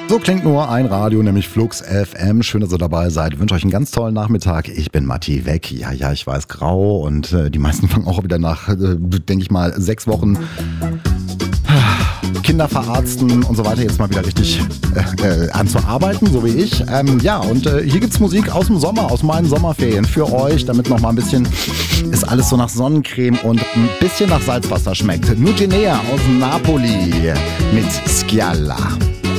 So klingt nur ein Radio, nämlich Flux FM. Schön, dass ihr dabei seid. Ich wünsche euch einen ganz tollen Nachmittag. Ich bin Matti Weg. Ja, ich weiß, grau. Und die meisten fangen auch wieder nach, denke ich mal, 6 Wochen Kinder verarzten und so weiter jetzt mal wieder richtig an zu arbeiten, so wie ich. Hier gibt's Musik aus dem Sommer, aus meinen Sommerferien für euch, damit noch mal ein bisschen ist alles so nach Sonnencreme und ein bisschen nach Salzwasser schmeckt. Nugenea aus Napoli mit Schialla.